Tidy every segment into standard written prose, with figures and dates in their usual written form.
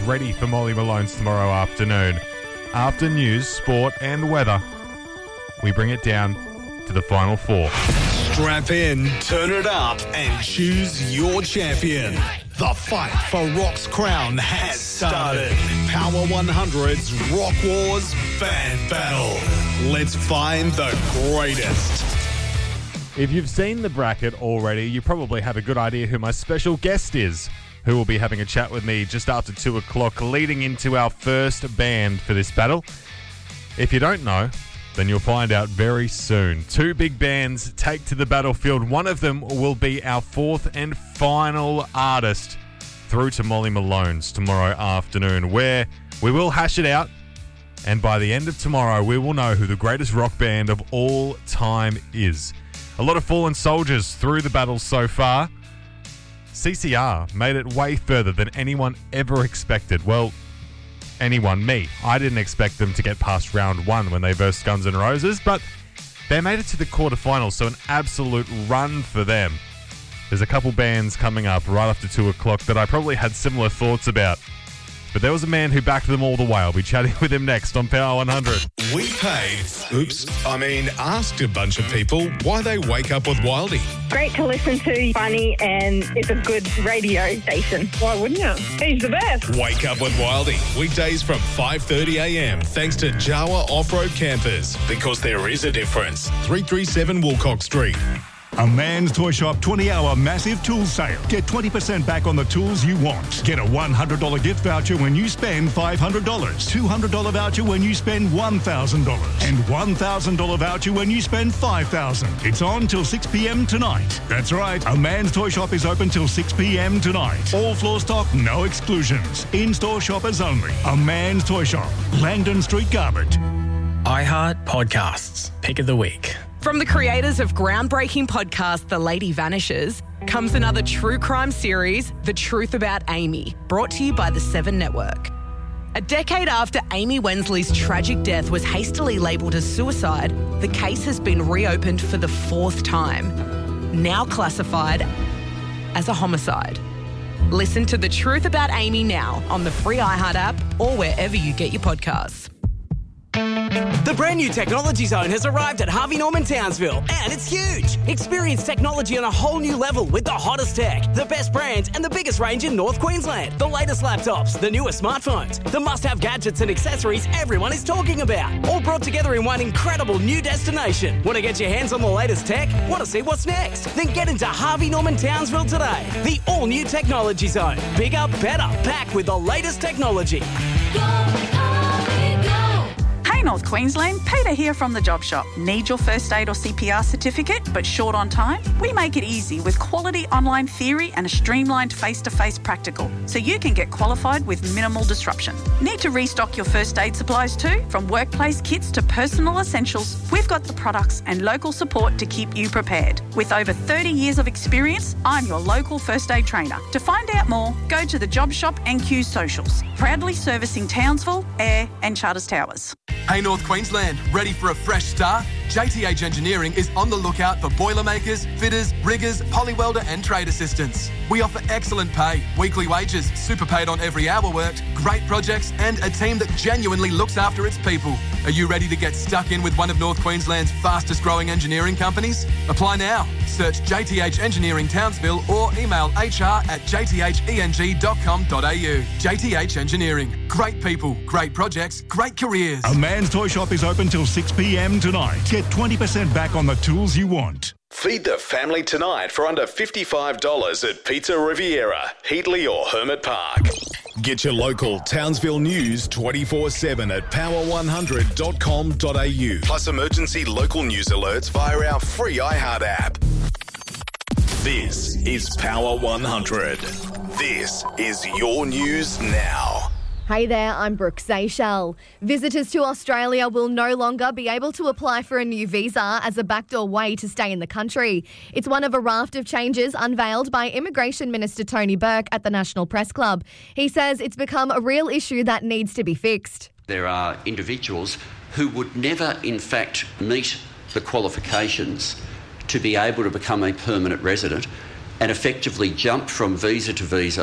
ready for Molly Malone's tomorrow afternoon. After news, sport and weather, we bring it down to the final four. Strap in, turn it up, and choose your champion. The fight for Rock's crown has started. Power 100's Rock Wars Band Battle. Let's find the greatest. If you've seen the bracket already, you probably have a good idea who my special guest is, who will be having a chat with me just after 2 o'clock, leading into our first band for this battle. If you don't know, then you'll find out very soon. 2 big bands take to the battlefield. One of them will be our 4th and final artist through to Molly Malone's tomorrow afternoon, where we will hash it out. And by the end of tomorrow, we will know who the greatest rock band of all time is. A lot of fallen soldiers through the battles so far. CCR made it way further than anyone ever expected. Well, anyone, me. I didn't expect them to get past round 1 when they versed Guns N' Roses, but they made it to the quarterfinals, so an absolute run for them. There's a couple bands coming up right after 2 o'clock that I probably had similar thoughts about. But there was a man who backed them all the way. I'll be chatting with him next on Power 100. We asked a bunch of people why they wake up with Wildy. Great to listen to, funny, and it's a good radio station. Why wouldn't you? He's the best. Wake up with Wildy. Weekdays from 5:30 a.m. thanks to Jawa Off-Road Campers. Because there is a difference. 337 Woolcock Street. A Man's Toy Shop 20-hour massive tool sale. Get 20% back on the tools you want. Get a $100 gift voucher when you spend $500. $200 voucher when you spend $1,000. And $1,000 voucher when you spend $5,000. It's on till 6 p.m. tonight. That's right. A Man's Toy Shop is open till 6 p.m. tonight. All floor stock, no exclusions. In-store shoppers only. A Man's Toy Shop. Langdon Street, Garbutt. iHeart Podcasts. Pick of the week. From the creators of groundbreaking podcast The Lady Vanishes comes another true crime series, The Truth About Amy, brought to you by the Seven Network. A decade after Amy Wensley's tragic death was hastily labelled as suicide, the case has been reopened for the 4th time, now classified as a homicide. Listen to The Truth About Amy now on the free iHeart app or wherever you get your podcasts. The brand new Technology Zone has arrived at Harvey Norman Townsville, and it's huge. Experience technology on a whole new level with the hottest tech, the best brands, and the biggest range in North Queensland. The latest laptops, the newest smartphones, the must-have gadgets and accessories everyone is talking about, all brought together in one incredible new destination. Want to get your hands on the latest tech? Want to see what's next? Then get into Harvey Norman Townsville today. The all-new Technology Zone. Bigger, better, packed with the latest technology. Hey North Queensland, Peter here from the Job Shop. Need your first aid or CPR certificate but short on time? We make it easy with quality online theory and a streamlined face-to-face practical so you can get qualified with minimal disruption. Need to restock your first aid supplies too? From workplace kits to personal essentials, we've got the products and local support to keep you prepared. With over 30 years of experience, I'm your local first aid trainer. To find out more, go to the Job Shop NQ socials. Proudly servicing Townsville, Ayr and Charters Towers. Hey North Queensland, ready for a fresh start? JTH Engineering is on the lookout for boilermakers, fitters, riggers, polywelder and trade assistants. We offer excellent pay, weekly wages, super paid on every hour worked, great projects and a team that genuinely looks after its people. Are you ready to get stuck in with one of North Queensland's fastest growing engineering companies? Apply now. Search JTH Engineering Townsville or email hr@jtheng.com.au. JTH Engineering. Great people, great projects, great careers. A Man's Toy Shop is open till 6 p.m. tonight. Get 20% back on the tools you want. Feed the family tonight for under $55 at Pizza Riviera, Heatley or Hermit Park. Get your local Townsville news 24/7 at power100.com.au. Plus emergency local news alerts via our free iHeart app. This is Power 100. This is your news now. Hey there, I'm Brooke Seychelles. Visitors to Australia will no longer be able to apply for a new visa as a backdoor way to stay in the country. It's one of a raft of changes unveiled by Immigration Minister Tony Burke at the National Press Club. He says it's become a real issue that needs to be fixed. There are individuals who would never, in fact, meet the qualifications to be able to become a permanent resident and effectively jump from visa to visa,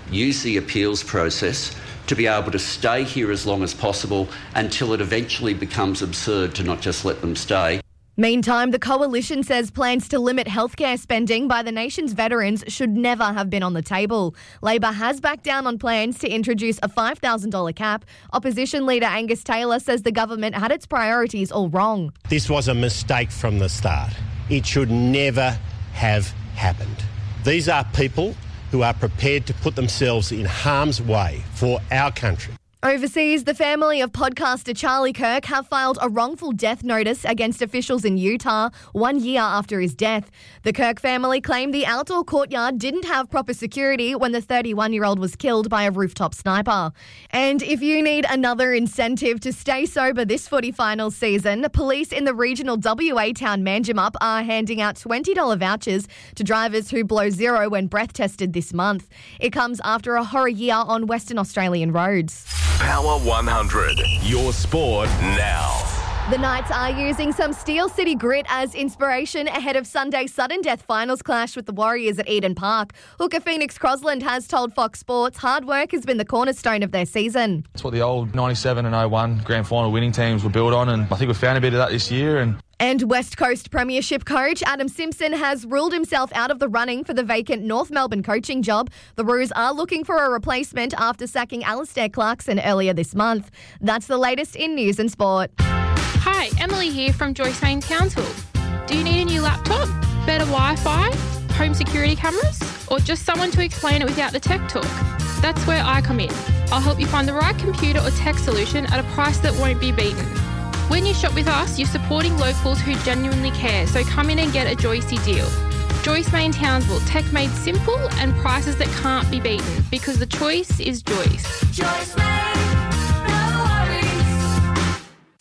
use the appeals process to be able to stay here as long as possible until it eventually becomes absurd to not just let them stay. Meantime, the coalition says plans to limit healthcare spending by the nation's veterans should never have been on the table. Labor has backed down on plans to introduce a $5,000 cap. Opposition leader Angus Taylor says the government had its priorities all wrong. This was a mistake from the start. It should never have happened. These are people who are prepared to put themselves in harm's way for our country. Overseas, the family of podcaster Charlie Kirk have filed a wrongful death notice against officials in Utah 1 year after his death. The Kirk family claimed the outdoor courtyard didn't have proper security when the 31-year-old was killed by a rooftop sniper. And if you need another incentive to stay sober this footy final season, police in the regional WA town Manjimup are handing out $20 vouchers to drivers who blow zero when breath tested this month. It comes after a horror year on Western Australian roads. Power 100. Your sport now. The Knights are using some Steel City grit as inspiration ahead of Sunday's sudden death finals clash with the Warriors at Eden Park. Hooker Phoenix Crosland has told Fox Sports hard work has been the cornerstone of their season. It's what the old 97 and 01 grand final winning teams were built on, and I think we've found a bit of that this year. And West Coast Premiership coach Adam Simpson has ruled himself out of the running for the vacant North Melbourne coaching job. The Roos are looking for a replacement after sacking Alistair Clarkson earlier this month. That's the latest in news and sport. Hi, Emily here from Joyce Main Townsville. Do you need a new laptop, better Wi-Fi, home security cameras, or just someone to explain it without the tech talk? That's where I come in. I'll help you find the right computer or tech solution at a price that won't be beaten. When you shop with us, you're supporting locals who genuinely care, so come in and get a Joycey deal. Joyce Main Townsville, tech made simple and prices that can't be beaten, because the choice is Joyce. Joyce Main, no worries.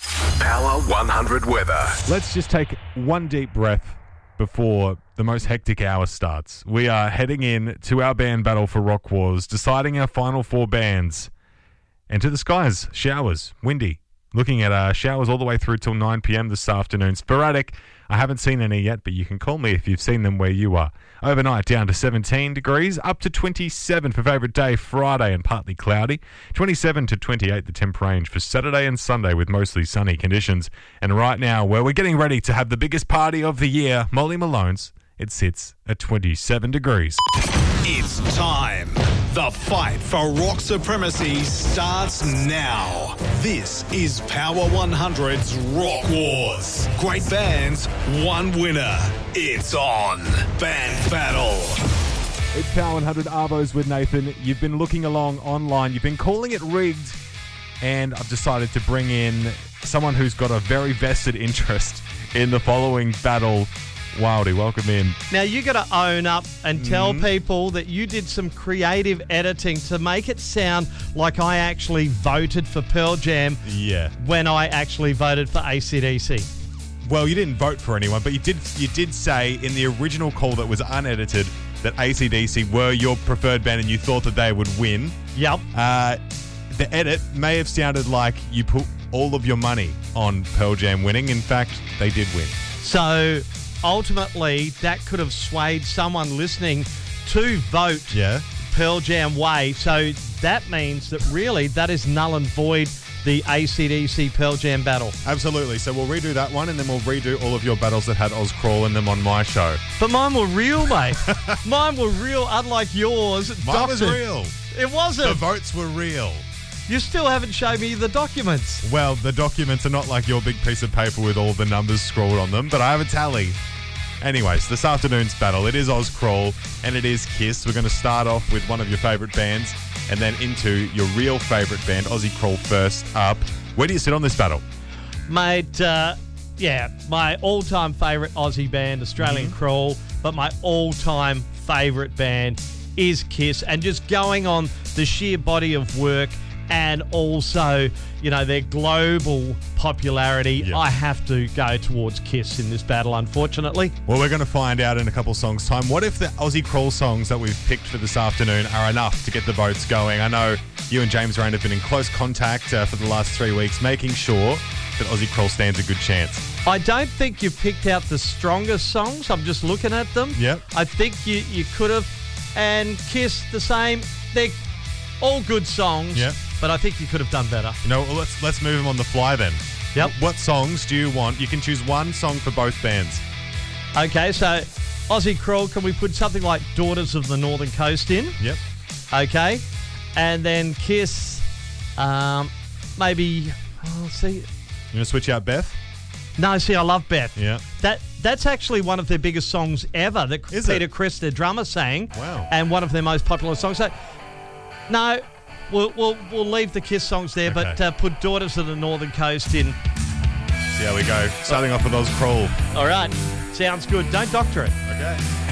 Power 100 weather. Let's just take one deep breath before the most hectic hour starts. We are heading in to our band battle for Rock Wars, deciding our final four bands. And to the skies, showers, windy. Looking at showers all the way through till 9 p.m. this afternoon. Sporadic. I haven't seen any yet, but you can call me if you've seen them where you are. Overnight, down to 17 degrees, up to 27 for favourite day, Friday, and partly cloudy. 27 to 28, the temp range for Saturday and Sunday with mostly sunny conditions. And right now, where we're getting ready to have the biggest party of the year, Molly Malone's, it sits at 27 degrees. It's time. The fight for rock supremacy starts now. This is Power 100's Rock Wars. Great bands, one winner. It's on. Band Battle. It's Power 100 Arvos with Nathan. You've been looking along online. You've been calling it rigged. And I've decided to bring in someone who's got a very vested interest in the following battle. Wildy, welcome in. Now, you got to own up and tell people that you did some creative editing to make it sound like I actually voted for Pearl Jam when I actually voted for AC/DC. Well, you didn't vote for anyone, but you did say in the original call that was unedited that AC/DC were your preferred band and you thought that they would win. Yep. The edit may have sounded like you put all of your money on Pearl Jam winning. In fact, they did win. So ultimately, that could have swayed someone listening to vote Pearl Jam way. So that means that really that is null and void the AC/DC Pearl Jam battle. Absolutely. So we'll redo that one and then we'll redo all of your battles that had Oz Crawl in them on my show. But mine were real, mate. Mine were real, unlike yours. Mine was real. It wasn't. The votes were real. You still haven't shown me the documents. Well, the documents are not like your big piece of paper with all the numbers scrawled on them, but I have a tally. Anyways, this afternoon's battle, it is Oz Crawl and it is Kiss. We're going to start off with one of your favourite bands and then into your real favourite band, Ozzy Crawl first up. Where do you sit on this battle? Mate, my all-time favourite Aussie band, Australian Crawl, but my all-time favourite band is Kiss. And just going on the sheer body of work and also, you know, their global popularity, I have to go towards Kiss in this battle, unfortunately. Well, we're going to find out in a couple songs' time. What if the Aussie Crawl songs that we've picked for this afternoon are enough to get the votes going? I know you and James Rain have been in close contact for the last 3 weeks, making sure that Aussie Crawl stands a good chance. I don't think you've picked out the strongest songs. I'm just looking at them. Yep. I think you could have. And Kiss, the same. they're all good songs. Yep. But I think you could have done better. You know, let's move them on the fly then. Yep. What songs do you want? You can choose one song for both bands. Okay, so Aussie Crawl, can we put something like Daughters of the Northern Coast in? Yep. Okay. And then Kiss, maybe, see. You want to switch out Beth? No, see, I love Beth. Yeah. That's actually one of their biggest songs ever that Peter Criss, their drummer, sang. Wow. And one of their most popular songs. So, no, we'll leave the Kiss songs there, Okay. but put Daughters of the Northern Coast in. See how we go. Starting off with Oz Crawl. All right. Sounds good. Don't doctor it. Okay.